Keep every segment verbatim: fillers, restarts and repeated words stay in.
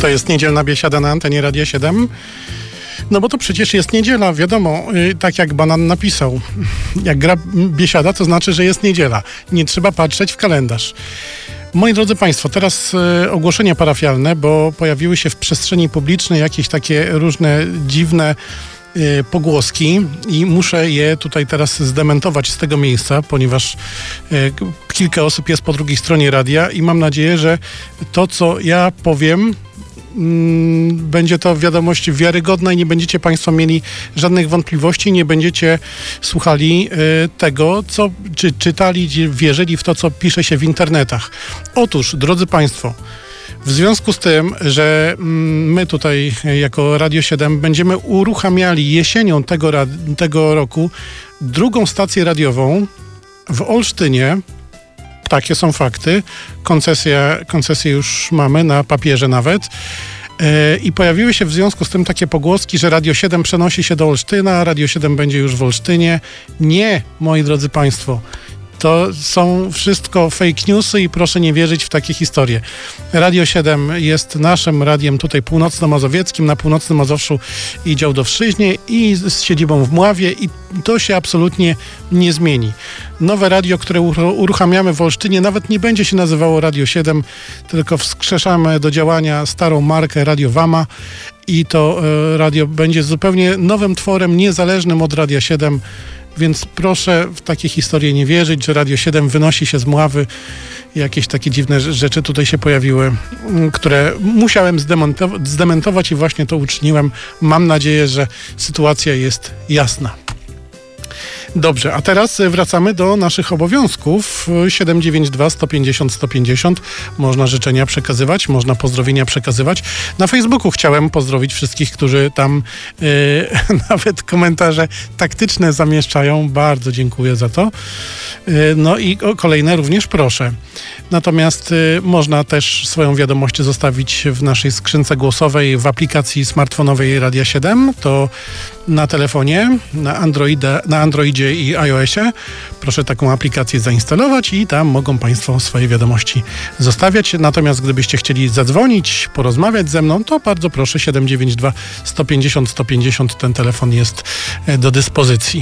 to jest niedzielna biesiada na antenie Radia siedem. No bo to przecież jest niedziela, wiadomo, yy, tak jak Banan napisał. Jak gra biesiada, to znaczy, że jest niedziela. Nie trzeba patrzeć w kalendarz. Moi drodzy Państwo, teraz y, ogłoszenia parafialne, bo pojawiły się w przestrzeni publicznej jakieś takie różne dziwne y, pogłoski i muszę je tutaj teraz zdementować z tego miejsca, ponieważ y, kilka osób jest po drugiej stronie radia i mam nadzieję, że to, co ja powiem, będzie to wiadomość wiarygodna i nie będziecie Państwo mieli żadnych wątpliwości, nie będziecie słuchali y, tego, co czy czytali, wierzyli w to, co pisze się w internetach. Otóż, drodzy Państwo, w związku z tym, że mm, my tutaj jako Radio siedem będziemy uruchamiali jesienią tego, tego roku drugą stację radiową w Olsztynie. Takie są fakty. Koncesja, koncesję już mamy na papierze nawet. Yy, I pojawiły się w związku z tym takie pogłoski, że Radio siedem przenosi się do Olsztyna, Radio siedem będzie już w Olsztynie. Nie, moi drodzy Państwo. To są wszystko fake newsy i proszę nie wierzyć w takie historie. Radio siedem jest naszym radiem tutaj północno-mazowieckim, na północnym Mazowszu i dział Dowszyźnie i z siedzibą w Mławie i to się absolutnie nie zmieni. Nowe radio, które uruchamiamy w Olsztynie, nawet nie będzie się nazywało Radio siedem, tylko wskrzeszamy do działania starą markę Radio Wama i to e, radio będzie zupełnie nowym tworem, niezależnym od Radia siedem. Więc proszę w takie historie nie wierzyć, że Radio siedem wynosi się z Mławy. Jakieś takie dziwne rzeczy tutaj się pojawiły, które musiałem zdemontow- zdementować i właśnie to uczyniłem. Mam nadzieję, że sytuacja jest jasna. Dobrze, a teraz wracamy do naszych obowiązków. siedem dziewięć dwa sto pięćdziesiąt sto pięćdziesiąt. Można życzenia przekazywać, można pozdrowienia przekazywać. Na Facebooku chciałem pozdrowić wszystkich, którzy tam yy, nawet komentarze taktyczne zamieszczają. Bardzo dziękuję za to. Yy, no i o, kolejne również proszę. Natomiast y, można też swoją wiadomość zostawić w naszej skrzynce głosowej w aplikacji smartfonowej Radia siedem. To na telefonie, na, Androida, na Androidzie i iOSie. Proszę taką aplikację zainstalować i tam mogą Państwo swoje wiadomości zostawiać. Natomiast gdybyście chcieli zadzwonić, porozmawiać ze mną, to bardzo proszę siedem dziewięć dwa sto pięćdziesiąt sto pięćdziesiąt. Ten telefon jest do dyspozycji.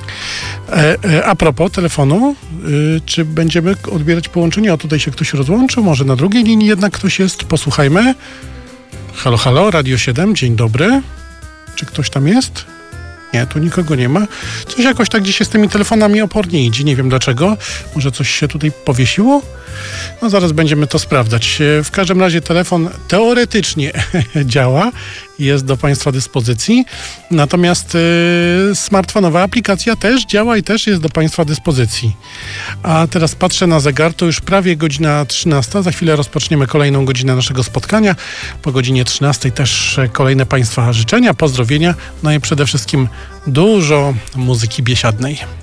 E, e, a propos telefonu, y, czy będziemy odbierać połączenie? O, tutaj się ktoś rozłączył, może na drugiej linii jednak ktoś jest. Posłuchajmy. Halo, halo, Radio siedem, dzień dobry. Czy ktoś tam jest? Nie, tu nikogo nie ma. Coś jakoś tak dzisiaj z tymi telefonami opornie idzie, nie wiem dlaczego. Może coś się tutaj powiesiło? No zaraz będziemy to sprawdzać. W każdym razie telefon teoretycznie działa, jest do Państwa dyspozycji. Natomiast yy, smartfonowa aplikacja też działa i też jest do Państwa dyspozycji. A teraz patrzę na zegar, to już prawie godzina trzynasta. Za chwilę rozpoczniemy kolejną godzinę naszego spotkania. Po godzinie trzynastej też kolejne Państwa życzenia, pozdrowienia, no i przede wszystkim dużo muzyki biesiadnej.